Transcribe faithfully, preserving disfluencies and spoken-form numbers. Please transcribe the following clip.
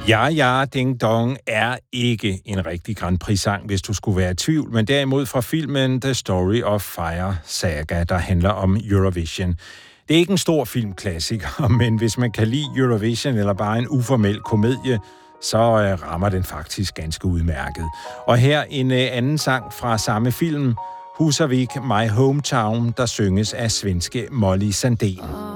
Ja, ja, Ding Dong er ikke en rigtig Grand Prix-sang, hvis du skulle være i tvivl, men derimod fra filmen The Story of Fire Saga, der handler om Eurovision. Det er ikke en stor filmklassiker, men hvis man kan lide Eurovision eller bare en uformel komedie, så øh, rammer den faktisk ganske udmærket. Og her en øh, anden sang fra samme film, Husavik, My Hometown, der synges af svenske Molly Sandén.